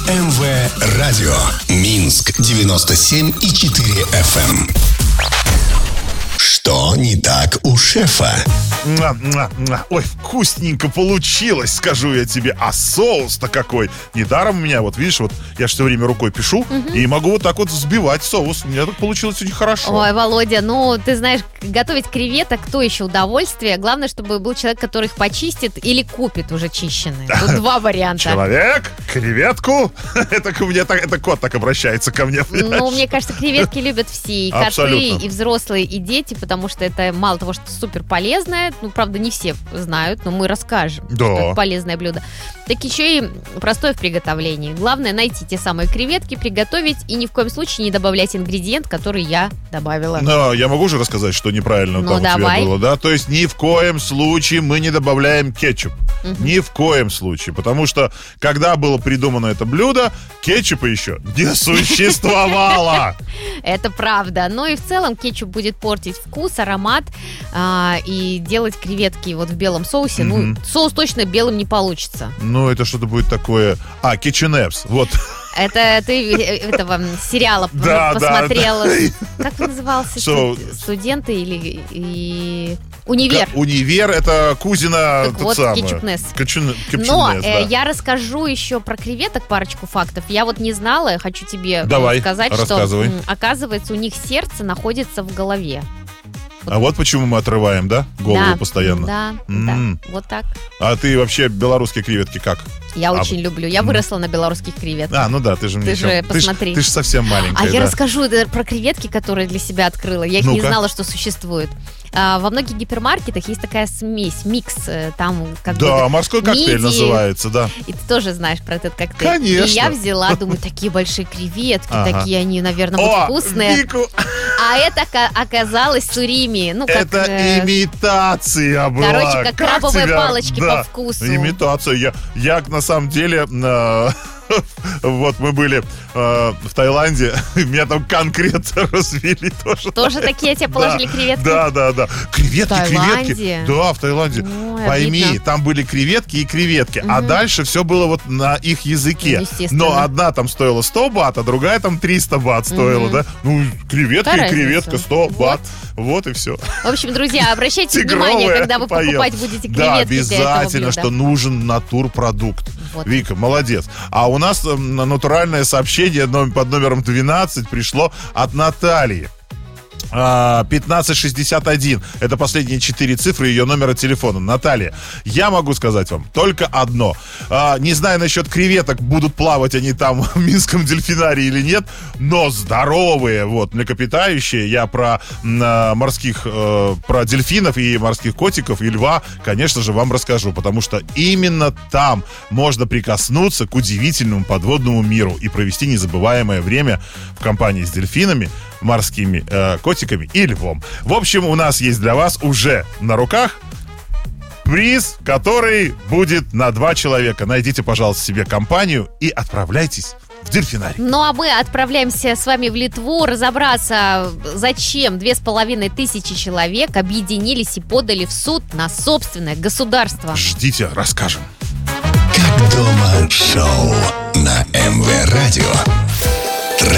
МВ Радио. Минск 97,4 FM. Что не так у шефа? Ой, вкусненько получилось, скажу я тебе. А соус-то какой. Недаром у меня, вот видишь, вот я же все время рукой пишу, и могу вот так вот взбивать соус. У меня тут получилось очень хорошо. Ой, Володя, ну, ты знаешь, готовить креветок, то еще удовольствие. Главное, чтобы был человек, который их почистит или купит уже чищенные. Тут два варианта. Человек, креветку. Это у меня так, это кот так обращается ко мне. Ну, мне кажется, креветки любят все. И коты, и взрослые, и дети, потому что это мало того, что супер полезное. Ну, правда, не все знают, но мы расскажем, что это полезное блюдо. Так еще и простое в приготовлении. Главное найти те самые креветки, приготовить и ни в коем случае не добавлять ингредиент, который я добавила. Но я могу же рассказать, что неправильно там у тебя было, да? То есть ни в коем случае мы не добавляем кетчуп. Ни в коем случае. Потому что, когда было придумано это блюдо, кетчупа еще не существовало. Это правда. Ну и в целом кетчуп будет портить вкус, аромат и делать креветки вот в белом соусе. Ну, соус точно белым не получится. Ну, это что-то будет такое... кетчунепс, вот. Это ты этого сериала посмотрел. Как он назывался? Студенты или... Универ. Универ, это кузина... Так вот, кетчупнес. Но я расскажу еще про креветок парочку фактов. Я вот не знала, хочу тебе сказать, что оказывается у них сердце находится в голове. А вот почему мы отрываем, да? Голову постоянно. Да, вот так. А ты вообще белорусские креветки как? Я очень люблю. Я выросла на белорусских креветках. Ну да, ты же мне еще... посмотри. Ты же совсем маленькая. Я расскажу про креветки, которые для себя открыла. Я их не знала, что существуют. Во многих гипермаркетах есть такая смесь, микс, там как бы... Да, морской коктейль называется, да. И ты тоже знаешь про этот коктейль. Конечно. И я взяла, думаю, такие большие креветки, такие они, наверное, будут вкусные. Вику. А это оказалось сурими. Ну, как, это имитация была. Короче, как крабовые палочки по вкусу. Имитация. Я на самом деле... Вот мы были в Таиланде, меня там конкретно развели тоже. Тоже такие тебе положили креветки? Да. Креветки. Да, в Таиланде. Пойми, обидно. там были креветки и креветки, а дальше все было вот на их языке. Но одна там стоила 100 бат, а другая там 300 бат стоила, да? Ну, креветка и креветка, 100 бат. Вот и все. В общем, друзья, обращайте внимание, когда вы покупать будете креветки. Да, обязательно, что нужен натурпродукт. Вот. Вика, молодец. А у нас натуральное сообщение под номером 12 пришло от Натальи. 1561. Это последние 4 цифры ее номера телефона. Наталья, я могу сказать вам только одно. Не знаю насчет креветок, будут плавать они там в Минском дельфинарии или нет, но здоровые, вот, млекопитающие, я про морских, про дельфинов и морских котиков и льва, конечно же, вам расскажу, потому что именно там можно прикоснуться к удивительному подводному миру и провести незабываемое время в компании с дельфинами, морскими котиками и львом. В общем, у нас есть для вас уже на руках приз, который будет на 2 человека. Найдите, пожалуйста, себе компанию и отправляйтесь в дельфинарий. Ну, а мы отправляемся с вами в Литву разобраться, зачем 2500 человек объединились и подали в суд на собственное государство. Ждите, расскажем. Как дома шоу на МВ Радио.